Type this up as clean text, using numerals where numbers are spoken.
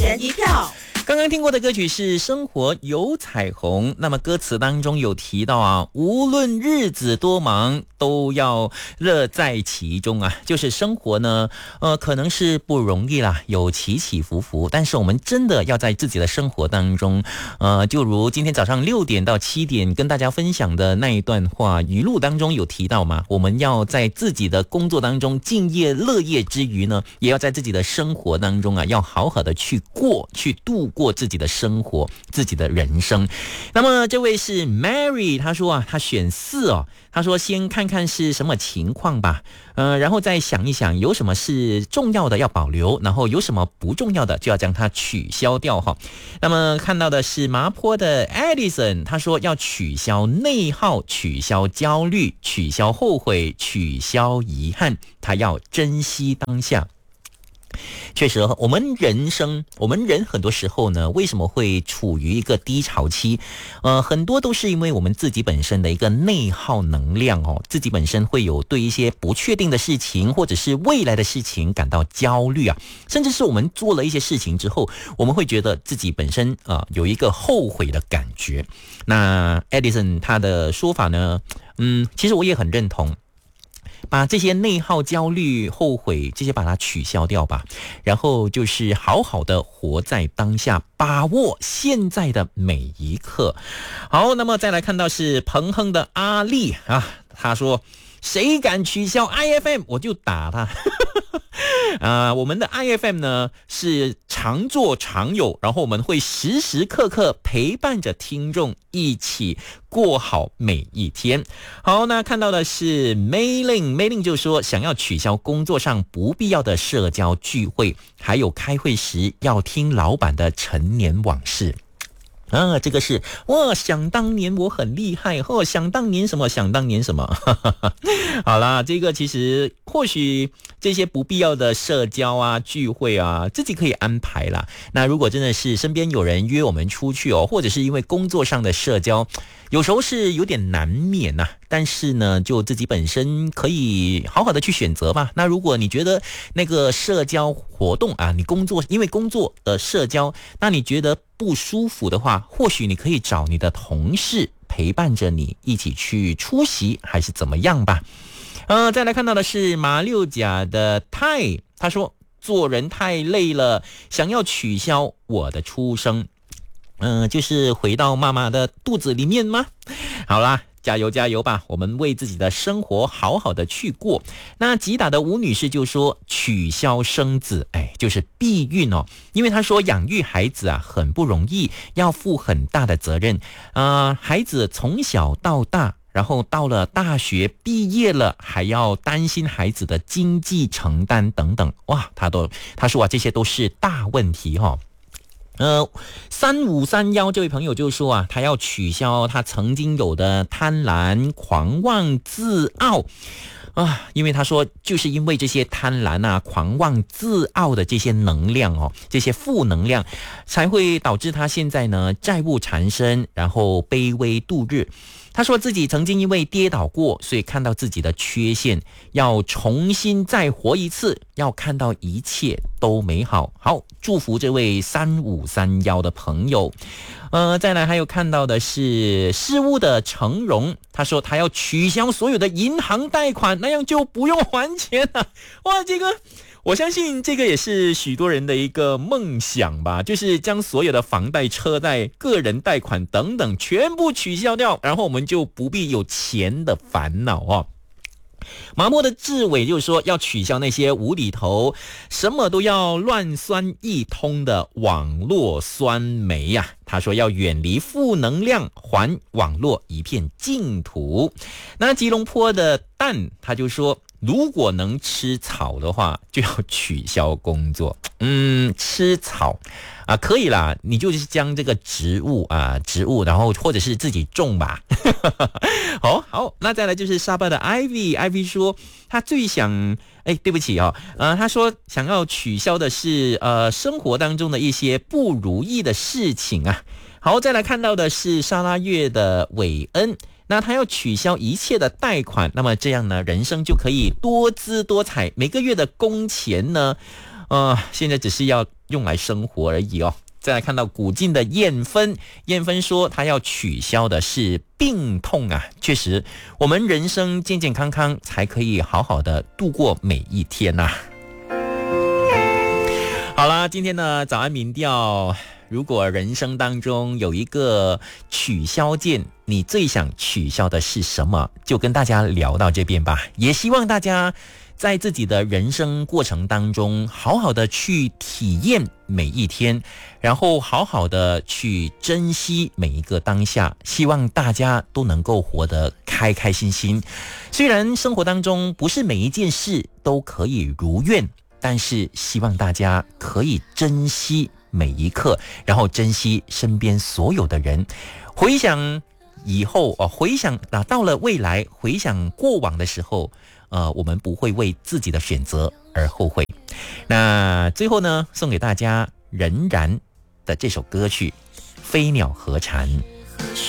人一票。 刚刚听过的歌曲是《生活有彩虹》，那么歌词当中有提到啊，无论日子多忙，都要乐在其中啊。就是生活呢，可能是不容易啦，有起起伏伏，但是我们真的要在自己的生活当中，就如今天早上6点到7点跟大家分享的那一段话语录当中有提到嘛，我们要在自己的工作当中敬业乐业之余呢，也要在自己的生活当中啊，要好好的去度过自己的生活，自己的人生。那么这位是 Mary， 她说啊，她选4哦，她说先看看是什么情况吧，然后再想一想有什么是重要的要保留，然后有什么不重要的就要将它取消掉哈。那么看到的是麻坡的 Edison， 他说要取消内耗，取消焦虑，取消后悔，取消遗憾，他要珍惜当下。确实，我们人很多时候呢，为什么会处于一个低潮期？很多都是因为我们自己本身的一个内耗能量哦，自己本身会有对一些不确定的事情或者是未来的事情感到焦虑啊，甚至是我们做了一些事情之后，我们会觉得自己本身有一个后悔的感觉。那 Edison 他的说法呢，其实我也很认同。把这些内耗、焦虑、后悔这些把它取消掉吧，然后就是好好的活在当下，把握现在的每一刻。好，那么再来看到是彭亨的阿丽啊，他说谁敢取消 IFM 我就打他。我们的 IFM 呢是常做常有，然后我们会时时刻刻陪伴着听众一起过好每一天。好，那看到的是 Mailing 就说想要取消工作上不必要的社交聚会，还有开会时要听老板的陈年往事。这个是哇，想当年我很厉害想当年什么好啦，这个其实或许这些不必要的社交啊聚会啊自己可以安排啦。那如果真的是身边有人约我们出去或者是因为工作上的社交有时候是有点难免但是呢就自己本身可以好好的去选择吧。那如果你觉得那个社交活动你因为工作的社交那你觉得不舒服的话，或许你可以找你的同事陪伴着你一起去出席还是怎么样吧。再来看到的是马六甲的泰，他说做人太累了，想要取消我的出生。就是回到妈妈的肚子里面吗？好啦，加油加油吧，我们为自己的生活好好的去过。那吉打的吴女士就说取消生子，就是避孕因为她说养育孩子很不容易，要负很大的责任。孩子从小到大，然后到了大学毕业了，还要担心孩子的经济承担等等。哇，她说这些都是大问题3531这位朋友就说他要取消他曾经有的贪婪、狂妄、自傲因为他说就是因为这些贪婪狂妄、自傲的这些能量这些负能量才会导致他现在呢债务缠身，然后卑微度日。他说自己曾经因为跌倒过，所以看到自己的缺陷，要重新再活一次，要看到一切都美好。好，祝福这位3531的朋友。再来还有看到的是事务的成荣，他说他要取消所有的银行贷款，那样就不用还钱了。哇，这个我相信这个也是许多人的一个梦想吧，就是将所有的房贷、车贷、个人贷款等等全部取消掉，然后我们就不必有钱的烦恼麻木的志伟就是说要取消那些无厘头、什么都要乱酸一通的网络酸梅他说要远离负能量，还网络一片净土。那吉隆坡的蛋他就说如果能吃草的话就要取消工作。吃草可以啦，你就是将这个植物然后或者是自己种吧。好，那再来就是沙巴的 Ivy 说他最想对不起他说想要取消的是生活当中的一些不如意的事情好，再来看到的是沙拉越的韦恩，那他要取消一切的贷款，那么这样呢人生就可以多姿多彩，每个月的工钱呢现在只是要用来生活而已哦。再来看到古晋的燕芬，燕芬说他要取消的是病痛啊，确实我们人生健健康康才可以好好的度过每一天呐。好啦，今天的早安民调，如果人生当中有一个取消键，你最想取消的是什么？就跟大家聊到这边吧，也希望大家在自己的人生过程当中好好的去体验每一天，然后好好的去珍惜每一个当下，希望大家都能够活得开开心心。虽然生活当中不是每一件事都可以如愿，但是希望大家可以珍惜每一刻，然后珍惜身边所有的人。回想以后回想到了未来，回想过往的时候，我们不会为自己的选择而后悔。那最后呢，送给大家任然的这首歌曲《飞鸟和蝉》。